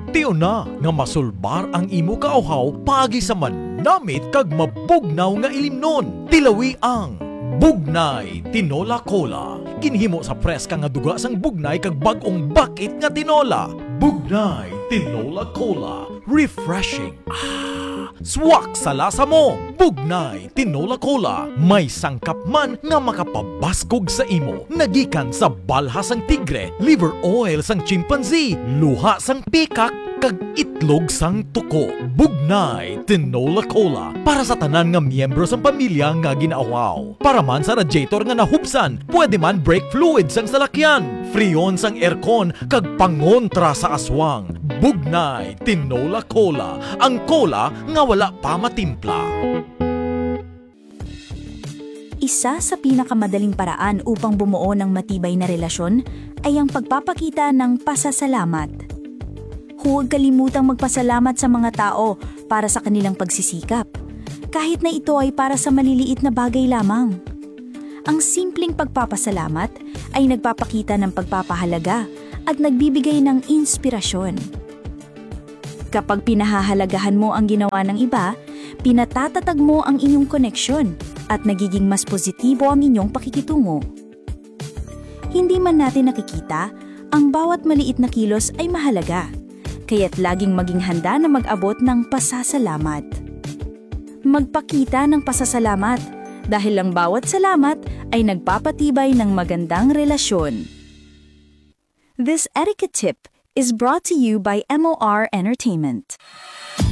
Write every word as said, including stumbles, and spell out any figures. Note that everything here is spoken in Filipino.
Tiyo na nga masulbar ang imo kauhaw pagi sa manamit kag mabugnaw nga ilimnon. Tilawi ang Bugnay Tinola Cola. Ginhimo sa preska nga duga sang bugnay kag bag-ong bakit nga tinola. Bugnay Tinola Cola. Refreshing. Ah, swak sa lasa mo. Bugnay Tinola Cola. May sangkap man nga makapabaskog sa imo. Nagikan sa balha sang tigre, liver oil sang chimpanzee, luha sang pikak, kag itlog sang tuko. Bugnay Tinola Cola para sa tanan nga miyembro sang pamilya nga ginaawaw. Para man sa radiator nga nahubsan, pwede man brake fluid sang salakyan, freon sang aircon kag pangontra sa aswang. Bugnay Tinola Cola, ang cola nga wala pa matimpla. Isa sa pinakamadaling paraan upang bumuo ng matibay na relasyon ay ang pagpapakita ng pasasalamat. Huwag kalimutang magpasalamat sa mga tao para sa kanilang pagsisikap, kahit na ito ay para sa maliliit na bagay lamang. Ang simpleng pagpapasalamat ay nagpapakita ng pagpapahalaga at nagbibigay ng inspirasyon. Kapag pinahahalagahan mo ang ginawa ng iba, pinatatatag mo ang inyong koneksyon at nagiging mas positibo ang inyong pakikitungo. Hindi man natin nakikita, ang bawat maliit na kilos ay mahalaga. Kaya't laging maging handa na mag-abot ng pasasalamat. Magpakita ng pasasalamat dahil ang bawat salamat ay nagpapatibay ng magandang relasyon. This etiquette tip is brought to you by M O R Entertainment.